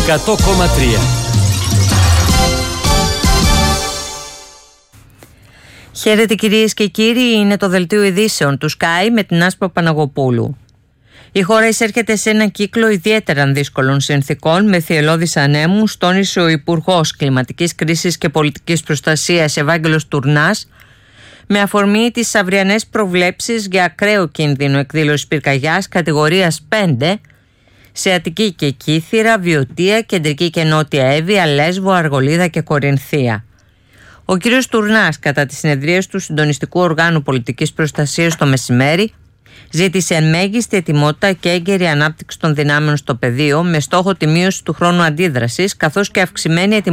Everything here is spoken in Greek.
100,3. Χαίρετε κυρίες και κύριοι, είναι το δελτίο ειδήσεων του Sky με την Άσπα Παναγοπούλου. Η χώρα εισέρχεται σε έναν κύκλο ιδιαίτερα δύσκολων συνθηκών με θυελλώδεις ανέμους, τόνισε ο Υπουργός Κλιματικής Κρίσης και Πολιτικής Προστασίας Ευάγγελος Τουρνάς, με αφορμή τις αυριανές προβλέψεις για ακραίο κίνδυνο εκδήλωσης πυρκαγιάς κατηγορίας 5 σε Αττική και Κύθυρα, Βιωτία, Κεντρική και Νότια Εύβοια, Λέσβο, Αργολίδα και Κορινθία. Ο κ. Τουρνάς, κατά τις συνεδρίες του Συντονιστικού Οργάνου Πολιτικής Προστασίας το μεσημέρι, ζήτησε μέγιστη ετοιμότητα και έγκαιρη ανάπτυξη των δυνάμεων στο πεδίο με στόχο τη μείωση του χρόνου αντίδρασης καθώς και αυξημένη ετοιμότητα